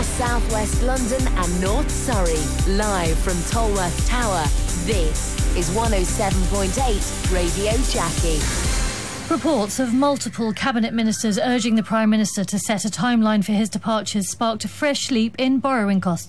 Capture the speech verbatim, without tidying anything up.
southwest London and North Surrey. Live from Tolworth Tower, this is one oh seven point eight Radio Jackie. Reports of multiple cabinet ministers urging the Prime Minister to set a timeline for his departures sparked a fresh leap in borrowing costs.